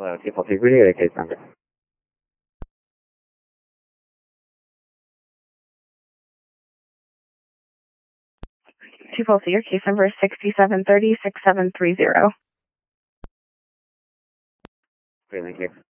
Hello, 242, who do you get a case number? 242, your case number is 6730-6730. Okay, thank you.